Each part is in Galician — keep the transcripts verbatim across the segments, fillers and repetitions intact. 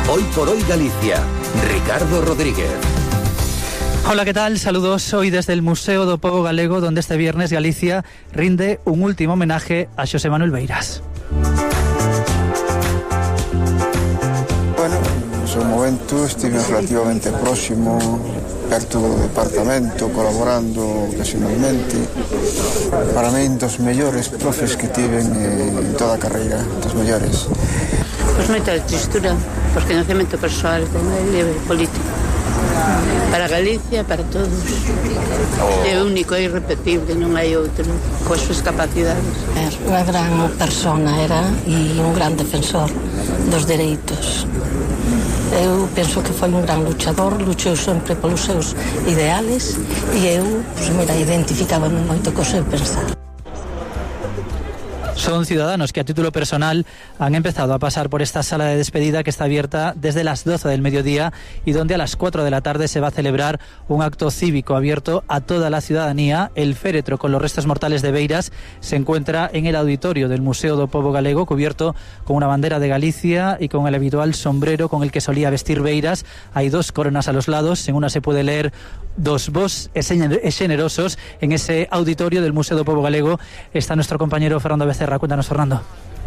Hoy por hoy Galicia, Ricardo Rodríguez. Hola, ¿qué tal? Saludos hoy desde el Museo do Pobo Galego, donde este viernes Galicia rinde un último homenaje a Xosé Manuel Beiras. Bueno, no seu momento estive relativamente próximo, perto do departamento, colaborando ocasionalmente. Para min, dos mellores profes que tiven en toda a carreira, dos mellores. Pois moita tristura, por financiamento persoal, libre político. Para Galicia, para todos. É único, é irrepetible, non hai outro, coas súas capacidades. Unha gran persona era e un gran defensor dos dereitos. Eu penso que foi un gran luchador, luchou sempre polos seus ideales e eu, pues, mira, identificábame moito co seu pensar. Son ciudadanos que a título personal han empezado a pasar por esta sala de despedida que está abierta desde las doce del mediodía y donde a las cuatro de la tarde se va a celebrar un acto cívico abierto a toda la ciudadanía. El féretro con los restos mortales de Beiras se encuentra en el auditorio del Museo do Pobo Galego, cubierto con una bandera de Galicia y con el habitual sombrero con el que solía vestir Beiras. Hay dos coronas a los lados, en una se puede leer dos vos e generosos. En ese auditorio del Museo do Pobo Galego está nuestro compañero Fernando Becerra. Cuéntanos, Fernando.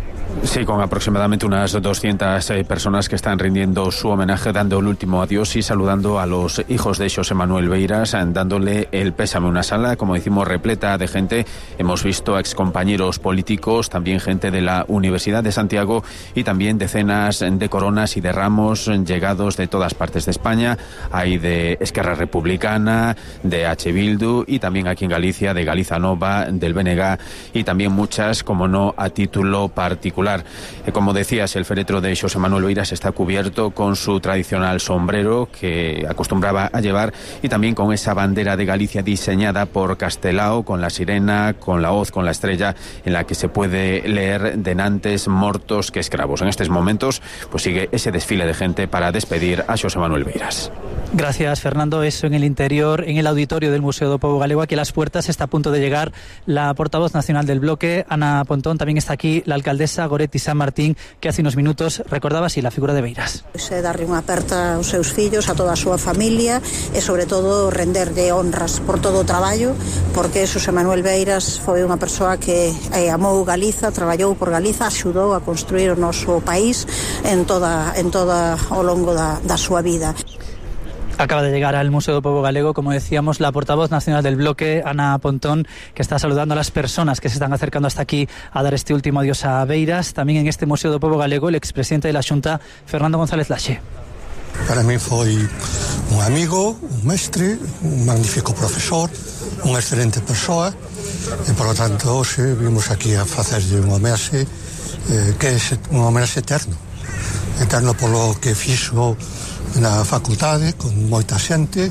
Sí, con aproximadamente unas doscientas eh, personas que están rindiendo su homenaje, dando el último adiós y saludando a los hijos de Xosé Manuel Beiras, dándole el pésame. Una sala, como decimos, repleta de gente. Hemos visto a excompañeros políticos, también gente de la Universidad de Santiago y también decenas de coronas y de ramos llegados de todas partes de España. Hay de Esquerra Republicana, de H. Bildu y también aquí en Galicia de Galiza Nova, del B N G y también muchas, como no, a título particular. Como decías, el féretro de Xosé Manuel Beiras está cubierto con su tradicional sombrero que acostumbraba a llevar y también con esa bandera de Galicia diseñada por Castelao, con la sirena, con la hoz, con la estrella, en la que se puede leer denantes mortos que escravos. En estos momentos pues sigue ese desfile de gente para despedir a Xosé Manuel Beiras. Gracias, Fernando. Eso en el interior, en el auditorio del Museo do Pobo Galego. Aquí a las puertas está a punto de llegar la portavoz nacional del bloque, Ana Pontón. También está aquí la alcaldesa Goretti San Martín, que hace unos minutos recordaba así la figura de Beiras. Se darle unha aperta aos seus fillos, a toda a súa familia e sobre todo renderlle honras por todo o traballo, porque Xosé Manuel Beiras foi unha persoa que eh, amou Galiza, traballou por Galiza, axudou a construir o noso país en toda en toda o longo da, da súa vida. Acaba de llegar al Museo do Pobo Galego, como decíamos, la portavoz nacional del bloque, Ana Pontón, que está saludando a las personas que se están acercando hasta aquí a dar este último adiós a Beiras. También en este Museo do Pobo Galego, el expresidente de la Xunta, Fernando González Laxe. Para mí foi un amigo, un mestre, un magnífico profesor, unha excelente persoa, e, por lo tanto, hoxe vimos aquí a facerlle un homenaxe eh, que é un homenaxe eterno. Eterno polo que fixo na facultade con moita xente,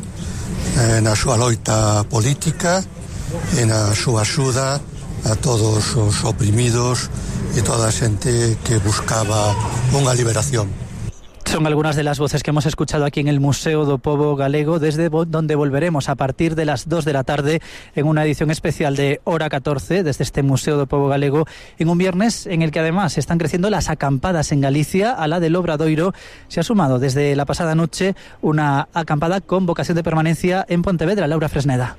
eh, na súa loita política e na súa axuda a todos os oprimidos e toda a xente que buscaba unha liberación. Son algunas de las voces que hemos escuchado aquí en el Museo do Pobo Galego, desde donde volveremos a partir de las dos de la tarde en una edición especial de Hora catorce, desde este Museo do Pobo Galego, en un viernes en el que además están creciendo las acampadas en Galicia. A la del Obradoiro se ha sumado desde la pasada noche una acampada con vocación de permanencia en Pontevedra. Laura Fresneda.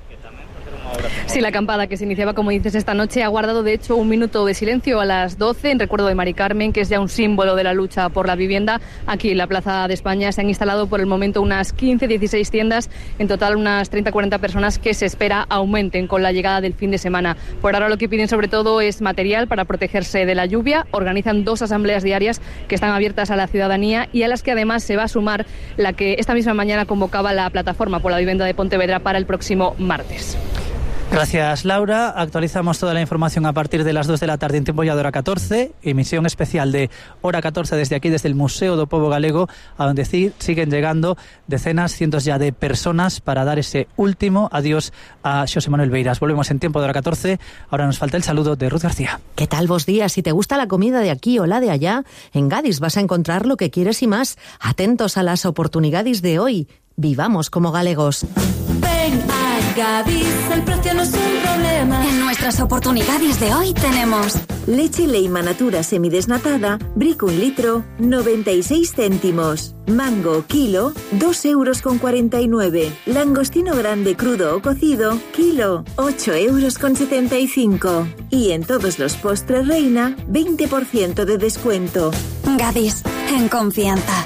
Sí, la acampada que se iniciaba, como dices, esta noche ha guardado de hecho un minuto de silencio a las doce en recuerdo de Mari Carmen, que es ya un símbolo de la lucha por la vivienda. Aquí en la Plaza de España se han instalado por el momento unas quince, dieciséis tiendas, en total unas treinta, cuarenta personas que se espera aumenten con la llegada del fin de semana. Por ahora lo que piden sobre todo es material para protegerse de la lluvia. Organizan dos asambleas diarias que están abiertas a la ciudadanía y a las que además se va a sumar la que esta misma mañana convocaba la Plataforma por la Vivienda de Pontevedra para el próximo martes. Gracias, Laura. Actualizamos toda la información a partir de las dos de la tarde en tiempo ya de Hora catorce, emisión especial de Hora catorce desde aquí, desde el Museo do Pobo Galego, a donde sí, siguen llegando decenas, cientos ya de personas para dar ese último adiós a Xosé Manuel Beiras. Volvemos en tiempo de Hora catorce. Ahora nos falta el saludo de Ruth García. ¿Qué tal, vos días? Si te gusta la comida de aquí o la de allá, en Gadis vas a encontrar lo que quieres y más. Atentos a las oportunidades de hoy. Vivamos como galegos. Ven a Gadis, el precio no es un problema. En nuestras oportunidades de hoy tenemos leche Leima Natura semidesnatada, Brick un litro, noventa y seis céntimos. Mango, kilo, dos euros con cuarenta y nueve. Langostino grande crudo o cocido, kilo, ocho euros con setenta y cinco. Y en todos los postres Reina, veinte por ciento de descuento. Gadis, en confianza.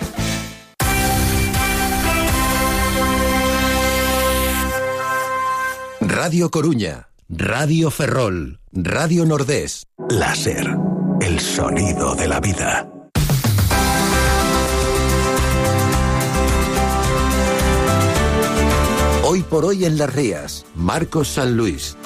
Radio Coruña, Radio Ferrol, Radio Nordés. Láser, el sonido de la vida. Hoy por hoy en Las Rías, Marcos San Luis.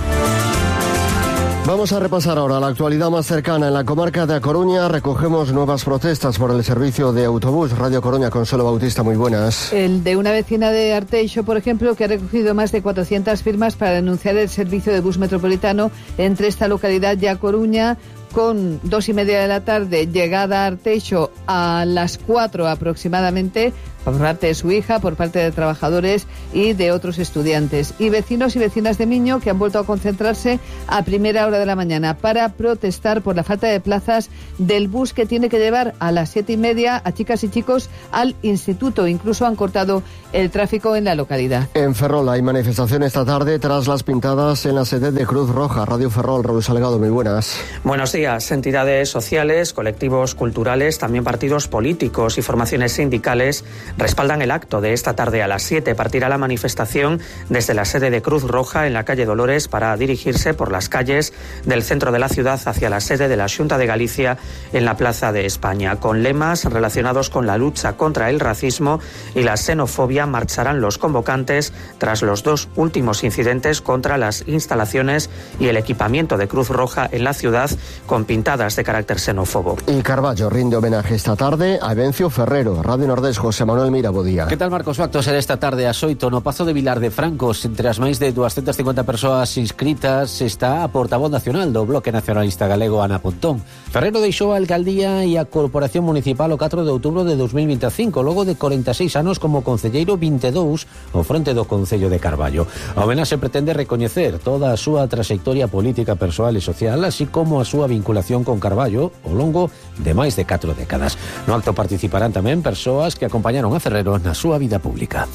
Vamos a repasar ahora la actualidad más cercana. En la comarca de A Coruña recogemos nuevas protestas por el servicio de autobús. Radio Coruña, Consuelo Bautista, muy buenas. El de una vecina de Arteixo, por ejemplo, que ha recogido más de cuatrocientas firmas para denunciar el servicio de bus metropolitano entre esta localidad y A Coruña, con dos y media de la tarde, llegada a Arteixo a las cuatro aproximadamente, por parte de su hija, por parte de trabajadores y de otros estudiantes. Y vecinos y vecinas de Miño que han vuelto a concentrarse a primera hora de la mañana para protestar por la falta de plazas del bus que tiene que llevar a las siete y media a chicas y chicos al instituto. Incluso han cortado el tráfico en la localidad. En Ferrol hay manifestación esta tarde tras las pintadas en la sede de Cruz Roja. Radio Ferrol, Raúl Salgado, muy buenas. Buenos días. Entidades sociales, colectivos culturales, también partidos políticos y formaciones sindicales respaldan el acto de esta tarde a las siete. Partirá la manifestación desde la sede de Cruz Roja en la calle Dolores para dirigirse por las calles del centro de la ciudad hacia la sede de la Xunta de Galicia en la Plaza de España. Con lemas relacionados con la lucha contra el racismo y la xenofobia marcharán los convocantes tras los dos últimos incidentes contra las instalaciones y el equipamiento de Cruz Roja en la ciudad con pintadas de carácter xenófobo. Y Carballo rinde homenaje esta tarde a Evencio Ferrero. Radio Nordés, José Manuel Mira, bo día. Que tal, Marcos? O acto será esta tarde a Xoito, no Pazo de Vilar de Francos. Entre as máis de doscientas cincuenta persoas inscritas está a portavoz nacional do Bloque Nacionalista Galego, Ana Pontón. Ferrero deixou a alcaldía e a Corporación Municipal o catro de outubro de dos mil veinticinco, logo de corenta e seis anos como concelleiro vinte e dous ao fronte do Concello de Carballo. A homenaxe pretende recoñecer toda a súa traxectoria política, persoal e social, así como a súa vinculación con Carballo ao longo de máis de catro décadas. No acto participarán tamén persoas que acompañaron a Ferrero na súa vida pública.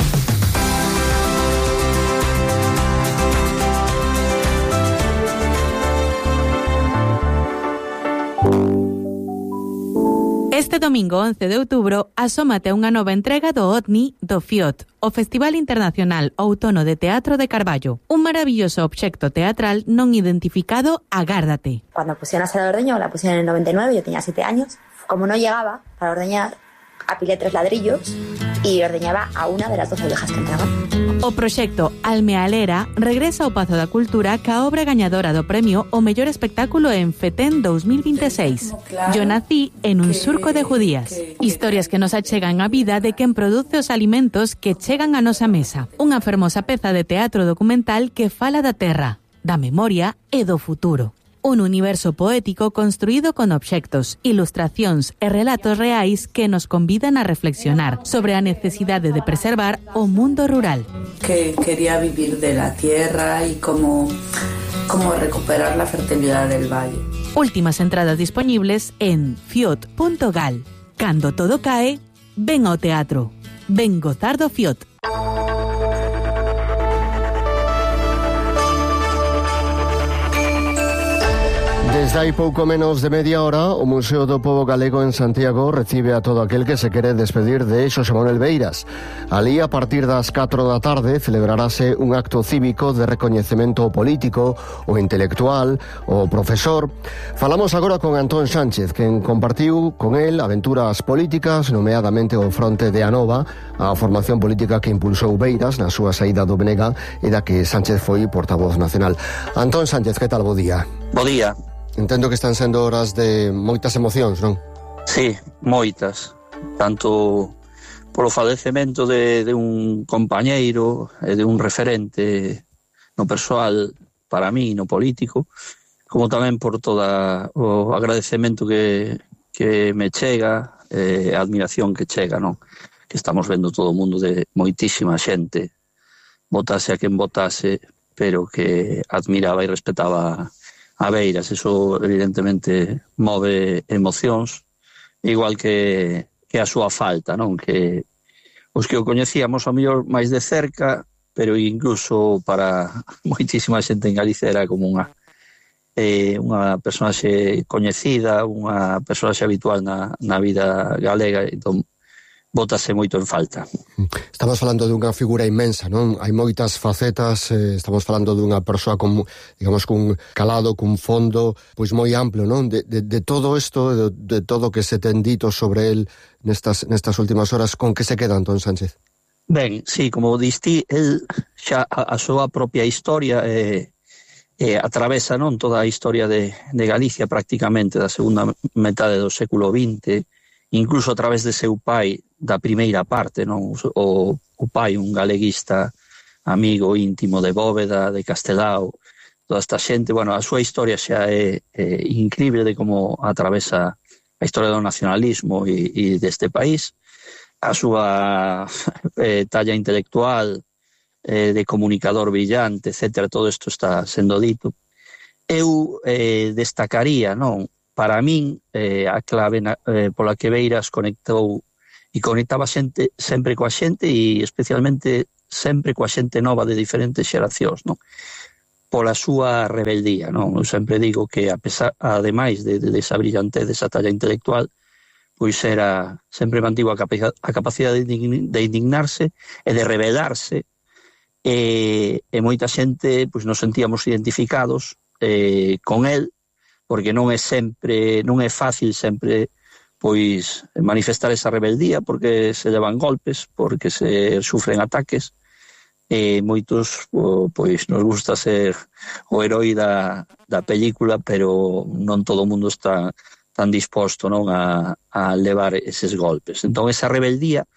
Este domingo once de outubro asómate unha nova entrega do O T N I do FIOT, o Festival Internacional Outono de Teatro de Carballo. Un maravilloso obxecto teatral non identificado, agárdate. Cuando pusieron a Sala de Ordeño, la pusieron en el noventa y nueve, yo tenía siete años. Como no llegaba para ordeñar, apilé tres ladrillos y ordeñaba a una de las dos ovejas que entraban. O proxecto Almealera regresa ao Pazo da Cultura ca obra gañadora do premio o mellor espectáculo en FETEN dos mil veintiséis. Yo nací en un surco de judías. Historias que nos achegan a vida de quen produce os alimentos que chegan a nosa mesa. Unha fermosa peza de teatro documental que fala da terra, da memoria e do futuro. Un universo poético construído con obxectos, ilustracións e relatos reais que nos convidan a reflexionar sobre a necesidade de preservar o mundo rural. Que quería vivir de la tierra y cómo, cómo recuperar la fertilidad del valle. Últimas entradas disponibles en fiot punto gal. Cando todo cae, ven ao teatro. Ven gozar do Fiot. Desde hai pouco menos de media hora, o Museo do Pobo Galego en Santiago recibe a todo aquel que se quere despedir de Xosé Manuel Beiras. Alí, a partir das catro da tarde, celebrarase un acto cívico de recoñecemento político, o intelectual, o profesor. Falamos agora con Antón Sánchez, quen compartiu con el aventuras políticas, nomeadamente o fronte de Anova, a formación política que impulsou Beiras na súa saída do B N G e da que Sánchez foi portavoz nacional. Antón Sánchez, que tal? Bo día. Bo día. Entendo que están sendo horas de moitas emocións, non? Sí, moitas. Tanto polo falecemento de, de un compañeiro e de un referente no persoal para mí, no político, como tamén por toda o agradecemento que, que me chega, e a admiración que chega, non? Que estamos vendo todo o mundo de moitísima xente, votase a quen votase, pero que admiraba e respetaba a Beiras. Eso evidentemente move emocións, igual que, que a súa falta, non? Que os que o coñecíamos ao mellor máis de cerca, pero incluso para moitísima xente en Galicia era como unha eh, unha personaxe coñecida, unha personaxe habitual na, na vida galega, entón bótase moito en falta. Estamos falando dunha figura inmensa, non? Hai moitas facetas, eh, estamos falando dunha persoa con, digamos, cun calado, cun fondo, pois moi amplo, non? De, de, de todo isto, de, de todo que se ten dito sobre el nestas, nestas últimas horas, con que se queda Antón Sánchez? Ben, sí, como distí, el xa a, a súa propia historia eh, eh, atravesa, non, toda a historia de, de Galicia prácticamente da segunda metade do século vinte, incluso a través de seu pai da primeira parte, non? O, o pai, un galeguista amigo íntimo de Bóveda, de Castelao, toda esta xente. Bueno, a súa historia xa é, é incrível de como atravesa a historia do nacionalismo e, e deste país, a súa eh, talla intelectual, eh, de comunicador brillante, etcétera, todo isto está sendo dito. Eu eh, destacaría, non, para min, eh, a clave na, eh, pola que Beiras conectou e conectaba xente sempre coa xente e especialmente sempre coa xente nova de diferentes xeracións, non? Pola súa rebeldía, non? Eu sempre digo que a pesar, ademais de, de esa brillante, desa talla intelectual, pois era, sempre mantivo a, capa, a capacidade de indignarse e de rebelarse, e, e moita xente pois nos sentíamos identificados eh, con el, porque non é sempre, non é fácil sempre pois manifestar esa rebeldía, porque se levan golpes, porque se sufren ataques, e moitos pois nos gusta ser o herói da, da película, pero non todo o mundo está tan disposto, non, a, a levar eses golpes. Entón esa rebeldía,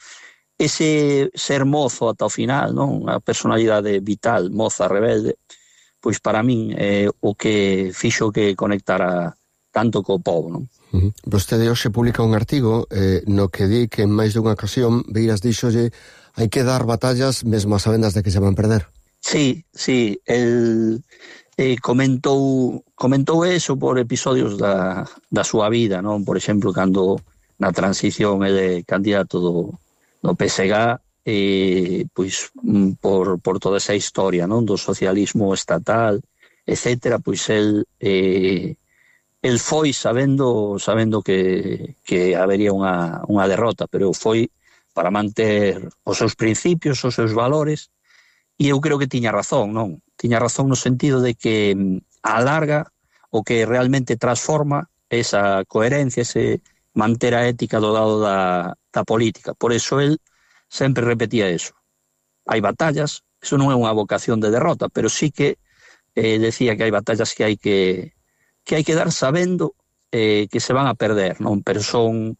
ese ser mozo ata o final, non, a personalidade vital, moza, rebelde, pois para min é o que fixo que conectara tanto co povo, non? Uh-huh. Vostede hoxe publica un artigo eh, no que di que en máis dunha ocasión Beiras díxolle hai que dar batallas mesmo a sabendas de que se van perder. Sí, sí, el eh, comentou comentou eso por episodios da, da súa vida, non? Por exemplo, cando na transición ele candidato do, do P S G, eh, pois por, por toda esa historia, non? Do socialismo estatal, etcétera, pois el eh, el foi sabendo sabendo que, que habería unha, unha derrota, pero foi para manter os seus principios, os seus valores, e eu creo que tiña razón, non? Tiña razón no sentido de que a larga o que realmente transforma esa coherencia, ese manter a ética do lado da, da política. Por eso el sempre repetía eso. Hai batallas, eso non é unha vocación de derrota, pero sí que eh, decía que hai batallas que hai que que hai que dar sabendo eh, que se van a perder, non? Pero son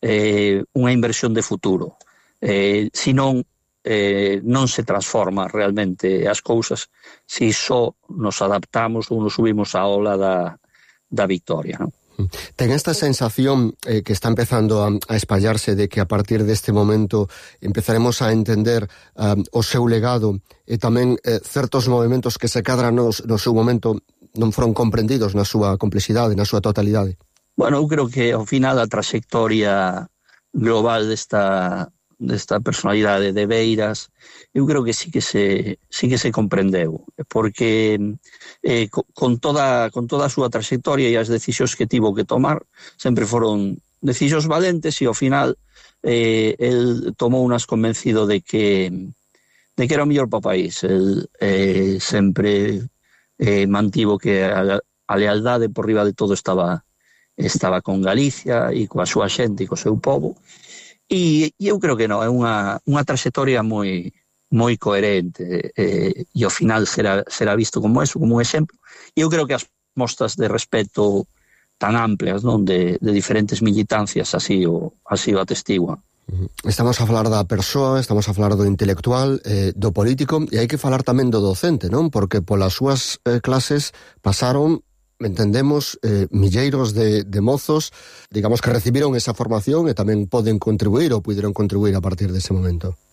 eh, unha inversión de futuro. Eh, si non, eh, non se transforma realmente as cousas si só nos adaptamos ou nos subimos á ola da, da victoria, non? Ten esta sensación eh, que está empezando a, a espallarse de que a partir deste momento empezaremos a entender um, o seu legado e tamén eh, certos movimentos que se cadran nos, no seu momento non foron comprendidos na súa complexidade, na súa totalidade? Bueno, eu creo que ao final a trayectoria global desta, desta personalidade de Beiras, eu creo que sí que se, sí que se comprendeu, porque eh, con, toda, con toda a súa trayectoria e as decisións que tivo que tomar, sempre foron decisións valentes e ao final eh, el tomou unas convencido de que, de que era o mellor para o país. El eh, sempre Eh, mantivo que a, a lealdade por riba de todo estaba estaba con Galicia e coa súa xente e co seu povo, e, e eu creo que non, é unha, unha trayectoria moi moi coherente eh, e ao final será, será visto como eso, como un exemplo, e eu creo que as mostras de respeto tan amplias, non, de, de diferentes militancias así o, así o atestiguan. Estamos a falar da persoa, estamos a falar do intelectual, eh, do político, e hai que falar tamén do docente, non? Porque polas súas eh, clases pasaron, entendemos, eh, milleiros de, de mozos, digamos que recibiron esa formación e tamén poden contribuir ou puderon contribuir a partir dese momento.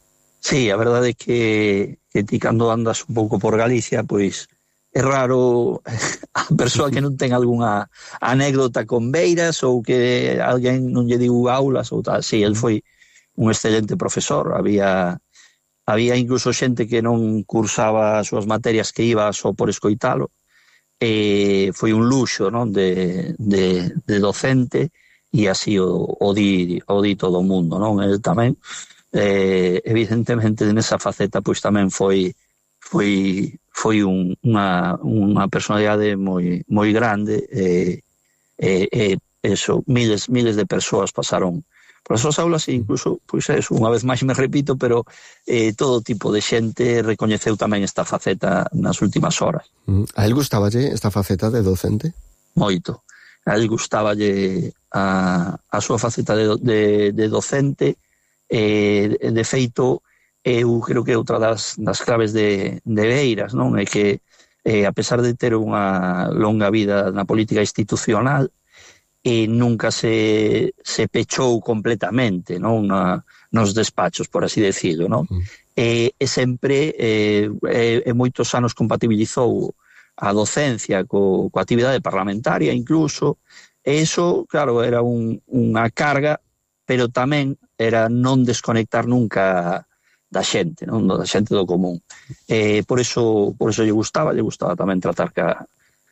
Sí, a verdade é que, que ti cando andas un pouco por Galicia, pois é raro a persoa que non ten algunha anécdota con Beiras ou que alguén non lle diu aulas ou tal. Sí, el foi un excelente profesor, había había incluso xente que non cursaba as súas materias que iba só por escoitalo, e foi un luxo, non, de, de, de docente, e así o, o, di, o di todo o mundo, non? El tamén, eh, evidentemente, nesa faceta, pois tamén foi foi foi un, unha, unha personalidade moi moi grande, e, e, e eso, miles miles de persoas pasaron por as súas aulas, e incluso, pois eso, unha vez máis me repito, pero eh, todo tipo de xente recoñeceu tamén esta faceta nas últimas horas. A él gustáballe esta faceta de docente? Moito. A él gustáballe a, a súa faceta de, de, de docente, e eh, de feito, eu creo que outra das, das claves de, de Beiras, non, é que eh, a pesar de ter unha longa vida na política institucional, e nunca se, se pechou completamente, non, na, nos despachos, por así decirlo, non? Mm. E, e sempre, e, e, e moitos anos compatibilizou a docencia co, coa actividade parlamentaria incluso, e iso, claro, era un, unha carga, pero tamén era non desconectar nunca da xente, non, da xente do común. Eh, por eso por eso lle gustaba, lle gustaba tamén tratar ca,